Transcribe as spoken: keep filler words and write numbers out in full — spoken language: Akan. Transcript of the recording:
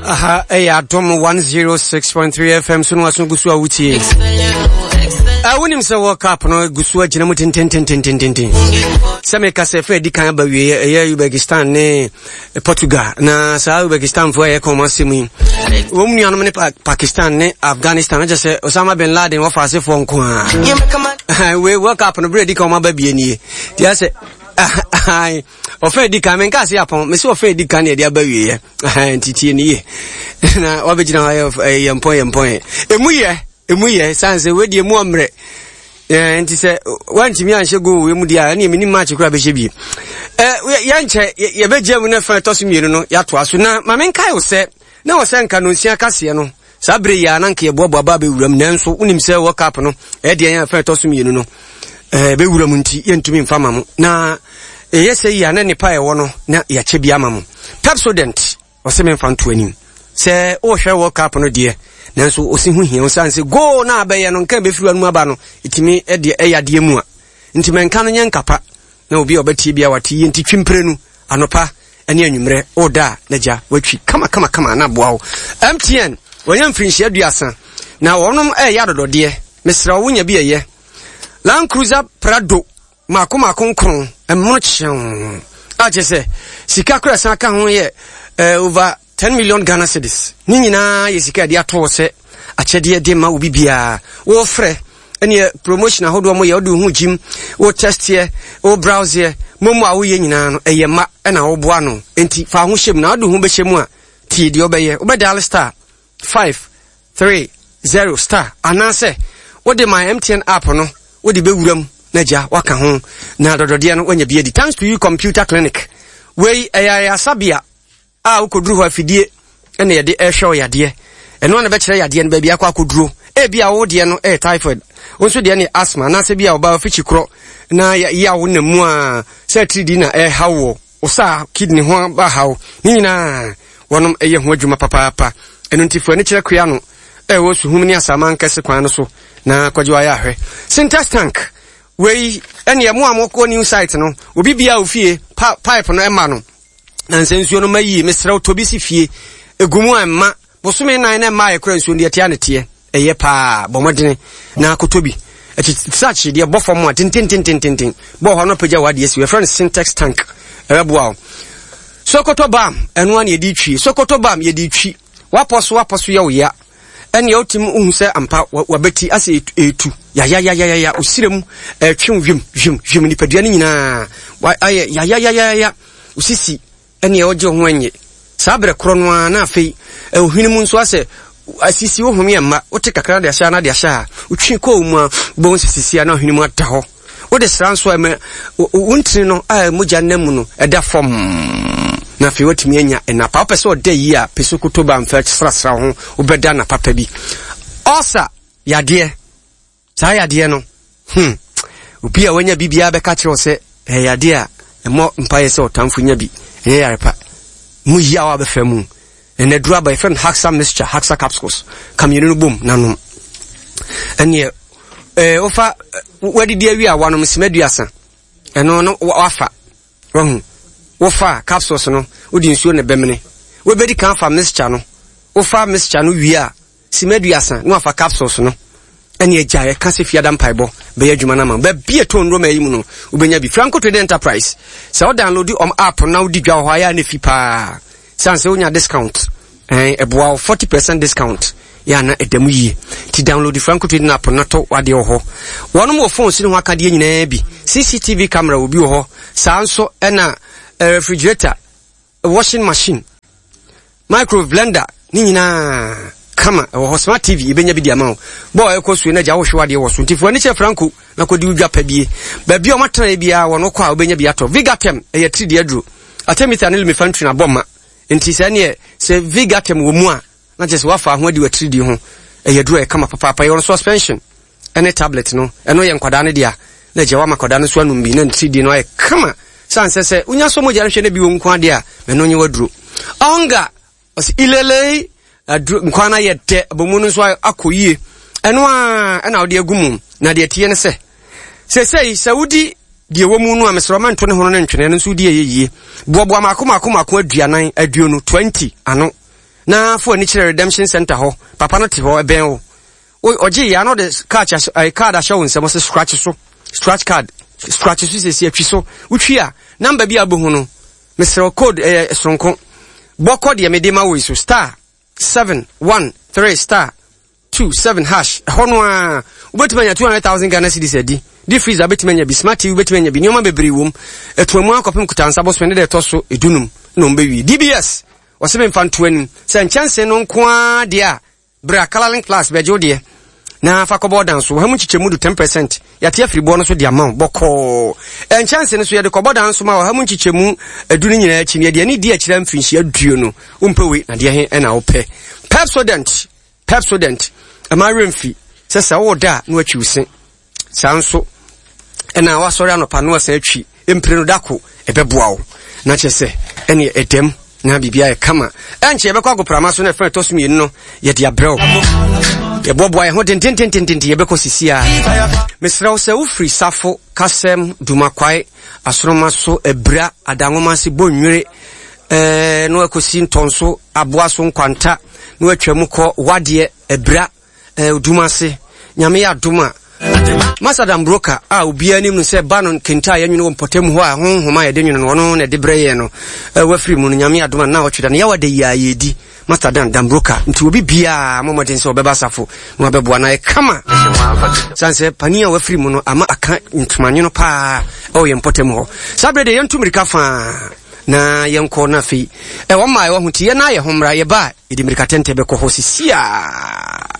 Aha, eya dom one oh six point three F M sunu wasu gusu awuti. Ah wonim se World Cup no gusu agina mu ten ten ten ten ten ten. Same ka se fe di kan ba wie eya Uzbekistan ne Portugal na sa Uzbekistan fo e ko masemu. Wo mu nuanom ne Pakistan ne Afghanistan just say Osama bin Laden wo fa se fo nko a. We World Cup no bre di kan ma ba bie ni. Dia se ai ofe di kan men ka se apon me se ofe di kan e dia ba wie eh titi ni ye na obegina ha yempon yempon emu ye emu ye sanse we di emu omre eh nti se wanti mi anhye go we mu dia na emi ni match kura be hye bi eh ya nche ye be gye mu na fa to so mienu no ya to aso na ma men kai wo se na wo se nka no nsia kase no sabre ya na nka ye bobo ba be wuram nanso unim se World Cup no e de ya fa to so mienu no eh be wuram nti ye ntumi mfama mu na yes ya na nipa e wo no na ya che bia ma mu Pepsodent o se men fan to anim se o hwe World Cup no de nanso o si hu hia o san se go na abaye no nka be firu anu aba no itimi e de e yade mu a nti men kan nya nkapa na obi obati bia wati nti twimprenu nu anopa ene anwumre o da na ja watwi kama kama kama na boa wo M T N wonyam frinhia aduasa na wonom e ya dodo de mesra wo nya bia ye Land Cruiser Prado mako mako nkron emmo chen aje se sika kura san ka ho ye over ten million Ghana cedis ni nyina ye sika dia to se achede de ma obi bia wo frɛ ene promotion ahodo mo ye odu hu jim wo test ye wo browse ye momo a wo ye nyina no eye ma na wo boa no enti fa ho hyem na odu hu be hyem a ti de obeye wo be dial star five three zero star anase wo de my M T N app no wo de be wuram na ja waka ho na dodode no wanya bia di thanks to you computer clinic we aya sabia a ukoduru ho afidie ene ye de e hwe yade eno na be kire yade no ba bia kwa akoduru e bia wo de no e typhoid wonso de ne asthma na se bia wo ba fichi kro na ya wo na mu a se tridi na e hawo o sa kidney ho ba hawo ni nyina wonom eye ho adwuma papa papa eno ntifo ne kire kua no e wo su humni asama nkese kwan no so na kwaje wa ya hwe Sintex tank we ene ye mo amoko new site no obi bia ofie pipe no ema no na nsensuo no mayi mesra otobisi fie egumu amma bosome nan na ma ekura nsuo de tia ne tie eye pa bomodene na kotobi eti search de bofo mo tin tin tin tin tin bo ho no pagya wade esi we friend Sintex tank eboa Sokoto bam eno an ye di twi Sokoto bam ye di twi waposo waposo ye oya ene otim uhu se ampa wabeti ase etu ya ya ya ya ya osirem etwem wiem wiem wiem ni padua ni nyina aye ya ya ya ya ya usisi ene oje ho anye sabre kro no na afei ohinimu nso ase asisi wo home amma wote kakra de ahya na de ahya utwi ko mu a bon sisi na ohinimu ata ho wo de sranso am wontini no a moja namu no eda fom na afei wotimi anya na papa so de yi a pesokoto ba mfa srasra ho obeda na papa bi osa yade sa yade no hm obi a wanya bibia be ka kire se eh yade a emo mpa yese otamfo nya bi eh yarepa mu yi awa be famu ene dura by friend Haxa mixture Haxa capsules kamyenu no bom nanom ene eh ofa wadi dia wi a wanom simaduasa eno no wafa rohu wofa capsules no odi nsuo ne bemene we bedi kan fa mixture no wofa mixture no wi a simaduasa no afa capsules no ene ejaye kan se fiada mpaibo be yadwuma na ma be bie ton roma yi mu no ubenya bi Franco Trade Enterprise se o download on app na odi dwa ho ya na fi pa sanse onya discount eh eboa forty percent discount ya na edemu yi ti download Franco Trade app na to wade ho wono mo phone si no aka de nyina bi C C T V camera obi ho sanso ena refrigerator washing machine micro blender ni nyina kama o smart T V ibenya bi dia ma bo e ko su na ja wo hwade wo so ntifo ni che Franco na ko di udwa pa bie ba bia o matana bia wono kwa obenya bi ato Vigatem e ye tri de aduro atemita ne me fantri na bomma nti se ne se Vigatem wo mu a na je se wafa ho adi wa tri di ho e ye duro e kama papa papa ye suspension ene tablet no eno ye nkwada ne dia na je wa makwada no so anum bi na tri di no e kama sanse se unya so mo jare hwe ne bi wo nkwa de a me no nye waduro onga osi ilele nkwana yete bomuno so akoyie eno a na ode agumum na de tie ne se se sei saudi de wo mu no amesroma nto ne hono ne ntwene no so de yeyie bobo amakoma akoma ko aduanan aduonu twenty ano na for ni chere redemption center ho papa no te ho eben wo oje ya no the catch a card a show nsem so scratch so scratch card scratch so se se atwi so utwi a number bi abohu no mesro code eh sonko bo code ye mede ma wo so star seven one three star two seven hash hono a ubetimanya two hundred thousand Ghana cedis edi di freezer betimanya bi smart T V betimanya bi nyoma bebre wom etuamu akopem kutansa bo spend de to so edunum no mbewi D B S wasebe mfantoanim se nchance no nkoa de a bra coloring class bejo de na fa kobo danso ha mu chichemu du ten percent yate afribo no so de amount boko nchance no so ye de kobo danso ma ha mu chichemu edunu nyina achi ne de ani di akira mfinhia aduo no umpewe na de he na wo pe Pepsodent Pepsodent amaremfi se se wo da no atwiusen sanso ena wa sori anopa no asa atwi empreno dako ebeboa wo na chese ene edem na bibia e kama enche yebekwa goprama so na friend tosumi no ye dia brew ye boboa ye ho tentententente yebekọ sisia mesrawo se wo free safo kasem dumakwai asoroma so ebra adanwoma se bonwere eh no ekosi ntonso aboa so nkwanta no atwam kọ wade ebra eh dumase nyame ya duma Masadam broker a obi anim no se banon kenta ya nwene wompotem ho a honhoma ya de nwene no no na de breye no wafiri mu no nyame adoma na otweda na ya wade ya yedi Masadam dam broker nti obi bia momoden se obeba safo no abeboa na e kama sanse pania wafiri mu no ama aka ntmanyo no pa o ye mpotem ho sabrede ye ntumirika fa na ye nko na fi e wo ma ye ho tie na ye homra ye ba idi mirika tente be ko ho sisia